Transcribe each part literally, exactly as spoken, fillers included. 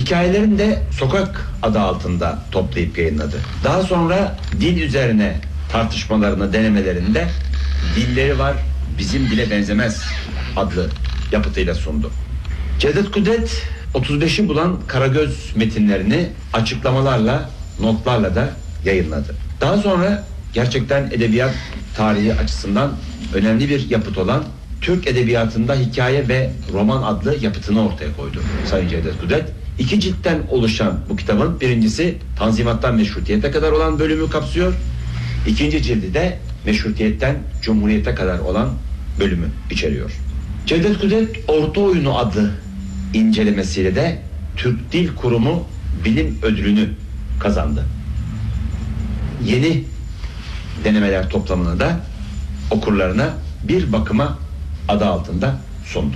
Hikayelerini de Sokak adı altında toplayıp yayınladı. Daha sonra dil üzerine tartışmalarını, denemelerinde Dilleri Var Bizim Dile Benzemez adlı yapıtıyla sundu. Cevdet Kudret otuz beşi bulan Karagöz metinlerini açıklamalarla, notlarla da yayınladı. Daha sonra gerçekten edebiyat tarihi açısından önemli bir yapıt olan Türk Edebiyatı'nda Hikaye ve Roman adlı yapıtını ortaya koydu Sayın Cevdet Kudret. İki ciltten oluşan bu kitabın birincisi Tanzimat'tan Meşrutiyet'e kadar olan bölümü kapsıyor. İkinci cildi de Meşrutiyet'ten Cumhuriyet'e kadar olan bölümü içeriyor. Cevdet Kudret Orta Oyunu adlı incelemesiyle de Türk Dil Kurumu bilim ödülünü kazandı. Yeni denemeler toplamını da okurlarına Bir Bakıma adı altında sundu.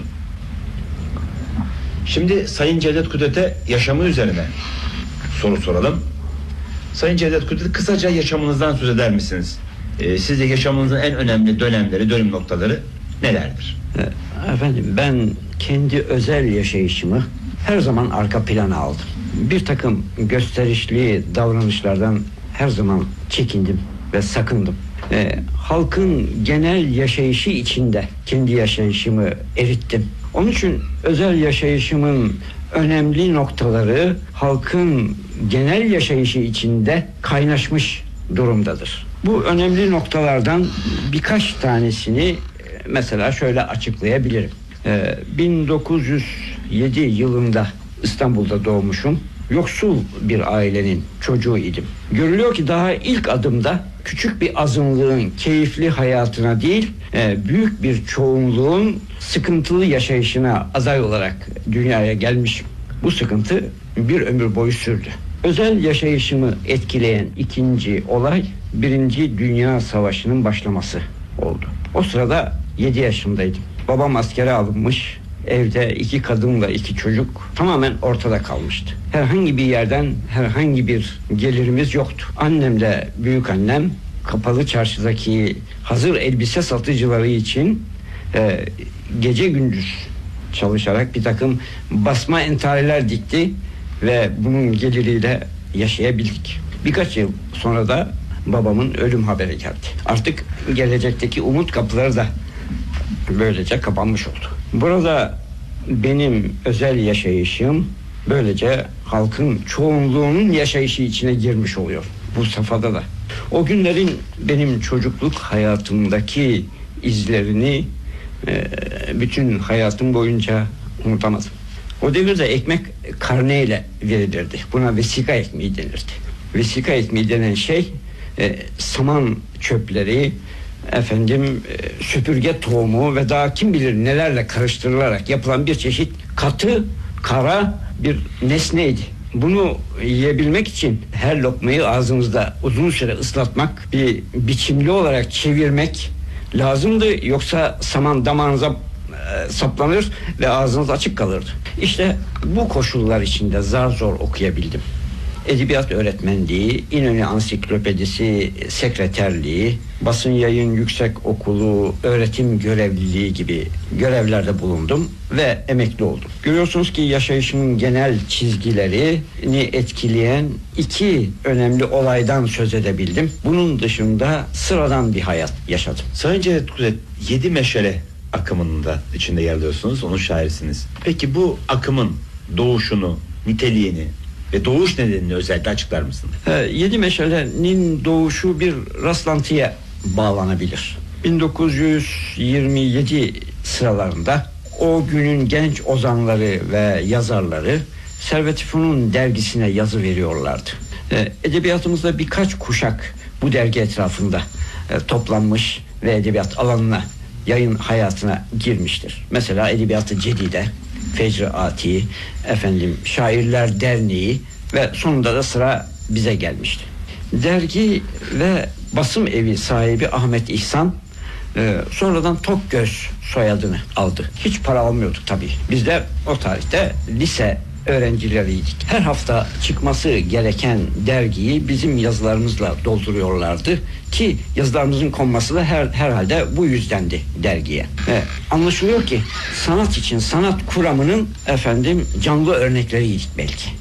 Şimdi Sayın Cevdet Kudret'e yaşamı üzerine soru soralım. Sayın Cevdet Kudret, kısaca yaşamınızdan söz eder misiniz? Ee, sizce yaşamınızın en önemli dönemleri, dönüm noktaları nelerdir? Efendim, ben kendi özel yaşayışımı her zaman arka plana aldım. Bir takım gösterişli davranışlardan her zaman çekindim ve sakındım. E, halkın genel yaşayışı içinde kendi yaşayışımı erittim. Onun için özel yaşayışımın önemli noktaları halkın genel yaşayışı içinde kaynaşmış durumdadır. Bu önemli noktalardan birkaç tanesini mesela şöyle açıklayabilirim. Ee, bin dokuz yüz yedi yılında İstanbul'da doğmuşum. Yoksul bir ailenin çocuğu idim. Görülüyor ki daha ilk adımda küçük bir azınlığın keyifli hayatına değil, e, büyük bir çoğunluğun sıkıntılı yaşayışına aday olarak dünyaya gelmişim. Bu sıkıntı bir ömür boyu sürdü. Özel yaşayışımı etkileyen ikinci olay Birinci Dünya Savaşı'nın başlaması oldu. O sırada yedi yaşındaydım. Babam askere alınmış. Evde iki kadınla iki çocuk tamamen ortada kalmıştı. Herhangi bir yerden herhangi bir gelirimiz yoktu. Annemle büyük annem kapalı çarşıdaki hazır elbise satıcıları için e, gece gündüz çalışarak bir takım basma entareler dikti ve bunun geliriyle yaşayabildik. Birkaç yıl sonra da babamın ölüm haberi geldi. Artık gelecekteki umut kapıları da böylece kapanmış oldu. Burada benim özel yaşayışım böylece halkın çoğunluğunun yaşayışı içine girmiş oluyor bu safhada da. O günlerin benim çocukluk hayatımdaki izlerini e, bütün hayatım boyunca unutamadım. O devirde ekmek karneyle verilirdi. Buna vesika ekmeği denirdi. Vesika ekmeği denen şey e, saman çöpleri, efendim e, süpürge tohumu ve daha kim bilir nelerle karıştırılarak yapılan bir çeşit katı, kara bir nesneydi. Bunu yiyebilmek için her lokmayı ağzınızda uzun süre ıslatmak, bir biçimli olarak çevirmek lazımdı. Yoksa saman damağınıza e, saplanır ve ağzınız açık kalırdı. İşte bu koşullar içinde zar zor okuyabildim. Edebiyat öğretmenliği, İnönü Ansiklopedisi sekreterliği, basın yayın yüksek okulu öğretim görevliliği gibi görevlerde bulundum ve emekli oldum. Görüyorsunuz ki yaşayışımın genel çizgilerini etkileyen iki önemli olaydan söz edebildim. Bunun dışında sıradan bir hayat yaşadım. Sayın Cevdet Kudret, Yedi Meşale akımının da içinde yer alıyorsunuz, onun şairisiniz. Peki bu akımın doğuşunu, niteliğini ve doğuş nedenini özellikle açıklar mısın? Ee, Yedi Meşale'nin doğuşu bir rastlantıya bağlanabilir. bin dokuz yüz yirmi yedi sıralarında o günün genç ozanları ve yazarları Servet-i Fünun dergisine yazı veriyorlardı. Ee, edebiyatımızda birkaç kuşak bu dergi etrafında e, toplanmış ve edebiyat alanına, yayın hayatına girmiştir. Mesela Edebiyat-ı Cedide, Fecr-i Ati, efendim Şairler Derneği ve sonunda da sıra bize gelmişti. Dergi ve basım evi sahibi Ahmet İhsan e, sonradan Tokgöz soyadını aldı. Hiç para almıyorduk tabii. Biz de o tarihte lise öğrencileriydik. Her hafta çıkması gereken dergiyi bizim yazılarımızla dolduruyorlardı ki yazılarımızın konması da her, herhalde bu yüzdendi dergiye. Ve anlaşılıyor ki sanat için sanat kuramının efendim canlı örnekleriydik belki.